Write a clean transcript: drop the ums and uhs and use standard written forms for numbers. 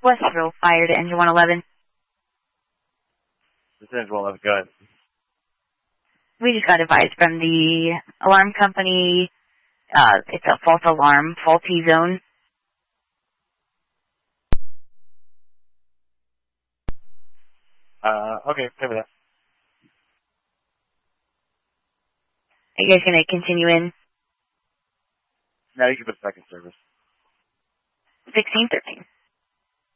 Westerville Fire to engine 111. This is engine 111, go ahead. We just got advised from the alarm company. It's a false alarm, faulty zone. Okay, cover that. Are you guys going to continue in? Now you can put second service. 1613.